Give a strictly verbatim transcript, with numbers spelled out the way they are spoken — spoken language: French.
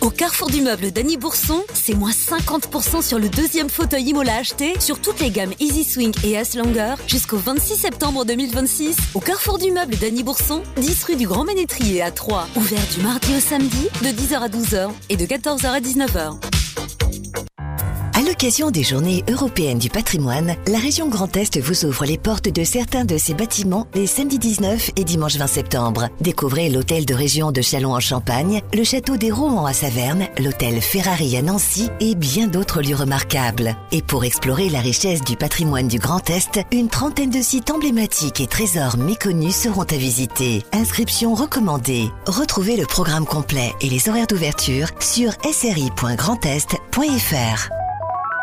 Au Carrefour du Meuble d'Annie Bourson, c'est moins cinquante pour cent sur le deuxième fauteuil Imola acheté sur toutes les gammes Easy Swing et S-Longer jusqu'au vingt-six septembre deux mille vingt-six. Au Carrefour du Meuble d'Annie Bourson, dix rue du Grand Ménétrier à Troyes. Ouvert du mardi au samedi de dix heures à douze heures et de quatorze heures à dix-neuf heures. À l'occasion des Journées européennes du patrimoine, la région Grand Est vous ouvre les portes de certains de ses bâtiments les samedis dix-neuf et dimanche vingt septembre. Découvrez l'hôtel de région de Châlons en Champagne, le château des Rohan à Saverne, l'hôtel Ferrari à Nancy et bien d'autres lieux remarquables. Et pour explorer la richesse du patrimoine du Grand Est, une trentaine de sites emblématiques et trésors méconnus seront à visiter. Inscription recommandée. Retrouvez le programme complet et les horaires d'ouverture sur s r i point grand est point f r.